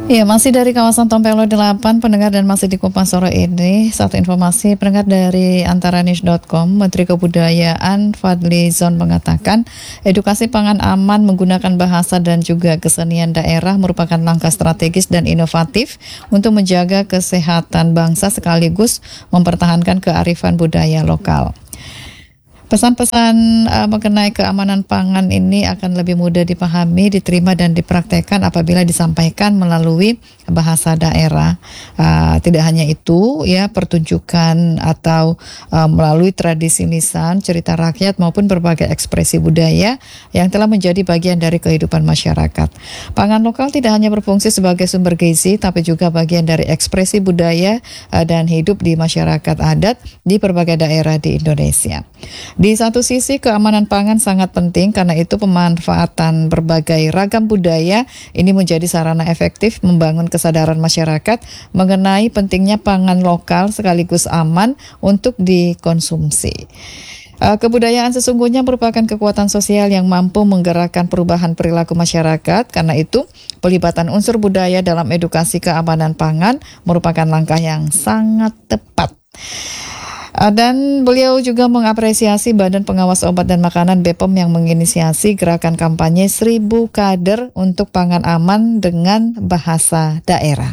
Iya, masih dari kawasan Tompelo 8, pendengar, dan masih di Kupas sore ini. Satu informasi pendengar dari antaranews.com, Menteri Kebudayaan Fadly Zon mengatakan, edukasi pangan aman menggunakan bahasa dan juga kesenian daerah merupakan langkah strategis dan inovatif untuk menjaga kesehatan bangsa sekaligus mempertahankan kearifan budaya lokal. Pesan-pesan mengenai keamanan pangan ini akan lebih mudah dipahami, diterima, dan dipraktekkan apabila disampaikan melalui bahasa daerah. Tidak hanya itu, ya, pertunjukan atau melalui tradisi lisan, cerita rakyat, maupun berbagai ekspresi budaya yang telah menjadi bagian dari kehidupan masyarakat. Pangan lokal tidak hanya berfungsi sebagai sumber gizi, tapi juga bagian dari ekspresi budaya dan hidup di masyarakat adat di berbagai daerah di Indonesia. Di satu sisi, keamanan pangan sangat penting, karena itu pemanfaatan berbagai ragam budaya ini menjadi sarana efektif membangun kesadaran masyarakat mengenai pentingnya pangan lokal sekaligus aman untuk dikonsumsi. Kebudayaan sesungguhnya merupakan kekuatan sosial yang mampu menggerakkan perubahan perilaku masyarakat. Karena itu, pelibatan unsur budaya dalam edukasi keamanan pangan merupakan langkah yang sangat tepat. Dan beliau juga mengapresiasi Badan Pengawas Obat dan Makanan BPOM yang menginisiasi gerakan kampanye 1000 kader untuk pangan aman dengan bahasa daerah.